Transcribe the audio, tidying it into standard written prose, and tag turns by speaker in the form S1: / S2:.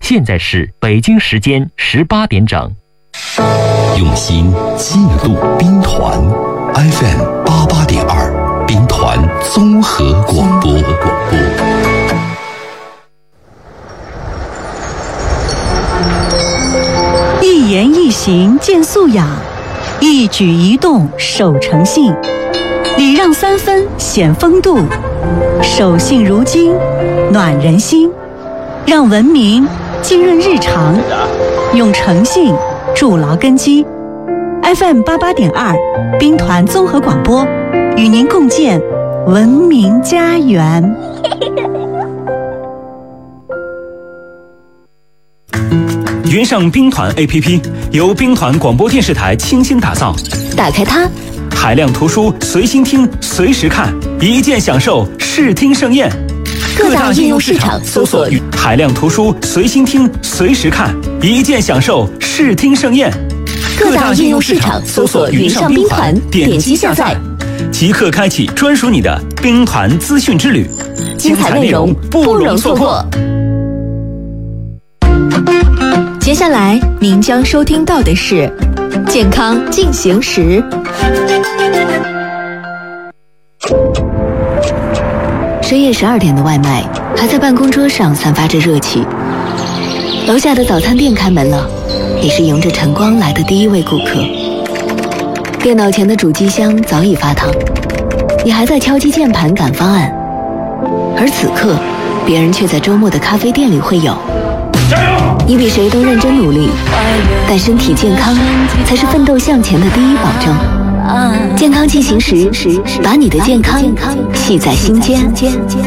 S1: 现在是北京时间18点整。
S2: 用心记录兵团 FM88.2兵团综合广播。
S3: 一言一行见素养，一举一动守诚信，礼让3分显风度，守信如金暖人心，让文明浸润日常，用诚信筑牢根基。FM88.2兵团综合广播，与您共建文明家园。
S4: 云上兵团 APP 由兵团广播电视台倾心打造，
S5: 打开它，
S4: 海量图书随心听随时看，一键享受视听盛宴。
S5: 各大应用市场搜索
S4: 海量图书随心听随时看，一键享受视听盛宴。
S5: 各大应用市场搜索云上兵团，点击下载，
S4: 即刻开启专属你的兵团资讯之旅，
S5: 精彩内容不容错过。接下来您将收听到的是健康进行时。深夜12点的外卖还在办公桌上散发着热气，楼下的早餐店开门了，你是迎着晨光来的第一位顾客。电脑前的主机箱早已发烫，你还在敲击键盘赶方案，而此刻别人却在周末的咖啡店里会友。你比谁都认真努力，但身体健康才是奋斗向前的第一保证。健康进行时，把你的健康系在心间。